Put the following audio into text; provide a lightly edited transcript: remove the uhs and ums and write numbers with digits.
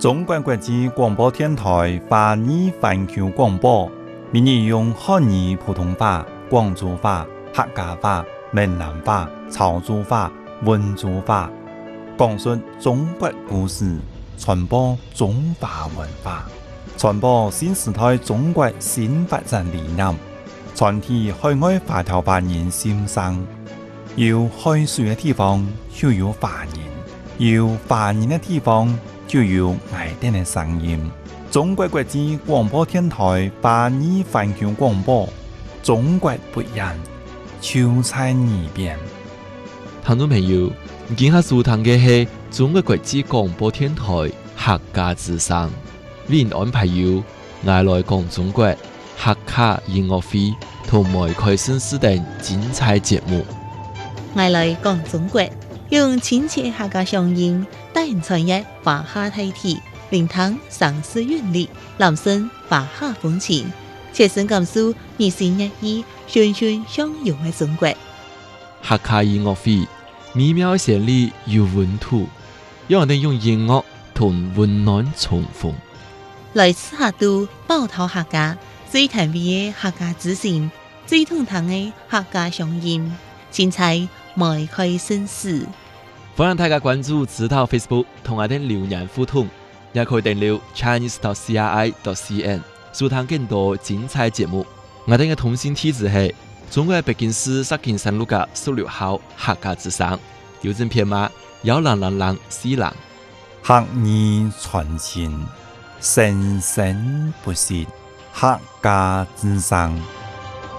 中国国际广播电台华语环球广播，每日用汉语普通话、广州话、客家话、闽南话、潮州话、温州话，讲述中国故事，传播中华文化，传播新时代中国新发展理念，传递海外华侨华人心声。有海水的地方就有华人，有华人的地方就有爱丁的声音。中国国际广播电台华语环球广播，中国不一样，就在耳边。 听众朋友，今下收听的是中国国际广播电台客家之声，为您安排有爱来讲中国客家音乐会同埋开心事等精彩节目。 爱来讲中国，用亲切客家乡音，带人传译华夏大体，聆听城市韵律，揽声华夏风情，切身感受热情热意、循循相融的中国。 客家音乐会美妙旋律有温度，让我哋用音乐同温暖重逢。 来自客都宝岛客家，最甜美的客家之声，最通透的客家乡音，精彩迈开新事。 欢迎大家关注指导 Facebook 同我哋留言互动，也可以订阅 chinese.cri.cn 收聽更多精彩節目。我哋嘅通訊地址係中國北京市石景山路嘅16號客家之聲，郵政編碼10004 客語傳情，生生不息，客家之聲。